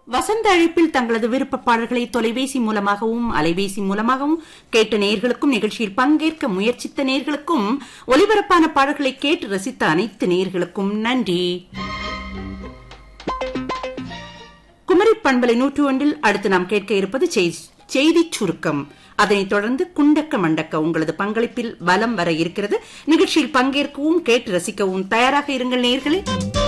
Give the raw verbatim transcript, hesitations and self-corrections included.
வசந்த அழைப்பில் தங்களது விருப்ப பாடல்களை தொலைபேசி மூலமாகவும் அலைபேசி மூலமாகவும் கேட்ட நேயர்களுக்கும், நிகழ்ச்சியில் பங்கேற்க முயற்சித்த நேயர்களுக்கும், ஒலிபரப்பான பாடல்களை கேட்டு ரசித்த அனைத்து நேயர்களுக்கும் நன்றி. குமரி பண்பலை நூற்று ஒன்றில் அடுத்து நாம் கேட்க இருப்பது செய்தி சுருக்கம். அதனைத் தொடர்ந்து குண்டக்க மண்டக்க உங்களது பங்களிப்பில் பலம் வர இருக்கிறது. நிகழ்ச்சியில் பங்கேற்கவும் கேட்டு ரசிக்கவும் தயாராக இருங்கள் நேயர்களே.